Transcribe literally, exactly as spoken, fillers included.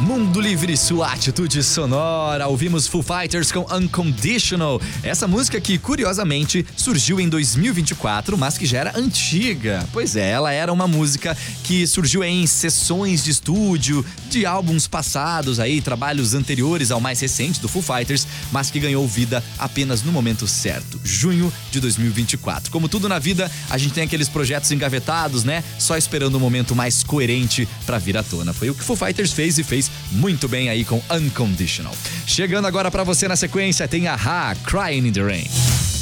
Mundo Livre, sua atitude sonora. Ouvimos Foo Fighters com Unconditional. Essa música que, curiosamente, surgiu em dois mil e vinte e quatro, mas que já era antiga. Pois é, ela era uma música que surgiu em sessões de estúdio, de álbuns passados aí, trabalhos anteriores ao mais recente do Foo Fighters, mas que ganhou vida apenas no momento certo, junho de dois mil e vinte e quatro. Como tudo na vida, a gente tem aqueles projetos engavetados, né? Só esperando o momento mais coerente pra vir à tona. Foi o que Foo Fighters fez e fez muito bem aí com Unconditional. Chegando agora pra você na sequência, tem a A-Ha, Crying in the Rain.